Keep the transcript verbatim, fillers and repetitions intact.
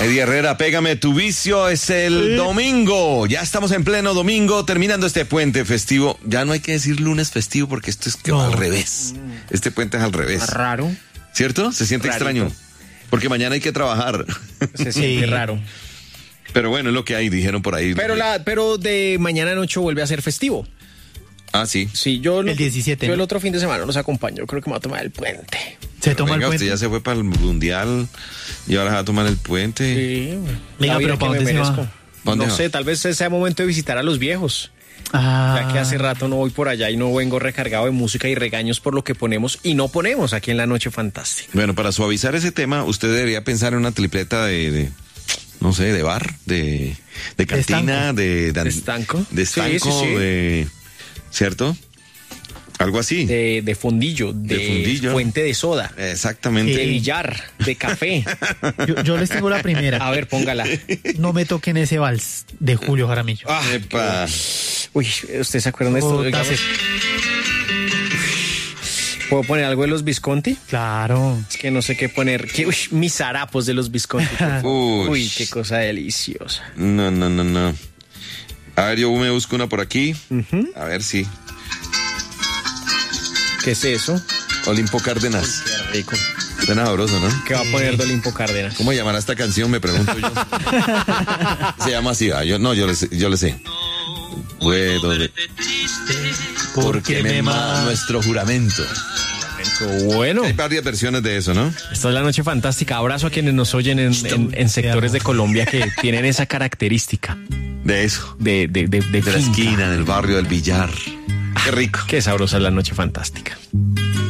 Eddie Herrera, pégame tu vicio, es el sí. domingo. Ya estamos en pleno domingo, terminando este puente festivo. Ya no hay que decir lunes festivo porque esto es que no. al revés. Este puente es al revés. Raro. ¿Cierto? Se siente Rarito. extraño. Porque mañana hay que trabajar. Se siente sí. raro. Pero bueno, es lo que hay, dijeron por ahí. Pero, la, pero de mañana en ocho vuelve a ser festivo. Ah, sí. Sí, yo el diecisiete. Yo el otro fin de semana los acompaño. Creo que me voy a tomar el puente. Se toma venga, el puente. Usted ya se fue para el mundial y ahora se va a tomar el puente. Sí. Venga, pero ¿para dónde se va? No sé, tal vez sea momento de visitar a los viejos. Ah. Ya que hace rato no voy por allá y no vengo recargado de música y regaños por lo que ponemos y no ponemos aquí en La Noche Fantástica. Bueno, para suavizar ese tema, usted debería pensar en una tripleta de, de no sé, de bar, de, de cantina, de, de, de estanco, de estanco, sí, sí, sí. de, ¿cierto? Algo así. De, de fondillo, de, de fundillo. Fuente de soda. Exactamente. De billar, de café. Yo, yo les tengo la primera. A ver, póngala. No me toquen ese vals de Julio Jaramillo. Ah, Epa. Uy, ¿ustedes se acuerdan de esto? Oh, ¿Puedo poner algo de los Visconti? Claro. Es que no sé qué poner. ¿Qué? Uy, mis harapos de los Visconti. Uy. Uy, qué cosa deliciosa. No, no, no, no. A ver, yo me busco una por aquí. Uh-huh. A ver si. ¿Qué es eso? Olimpo Cárdenas. Uy, qué rico. Suena sabroso, ¿no? ¿Qué va a poner de Olimpo Cárdenas? ¿Cómo llamará esta canción? Me pregunto yo. Se llama así. Ah, yo, no, yo le sé. Yo le sé. Puedo de... Porque me mama nuestro juramento. Bueno. Hay varias versiones de eso, ¿no? Esta es La Noche Fantástica. Abrazo a quienes nos oyen en, en, en sectores de Colombia que tienen esa característica. De eso. De, de, de, de, de la esquina, del barrio del billar. Qué rico. Qué sabrosa es La Noche Fantástica.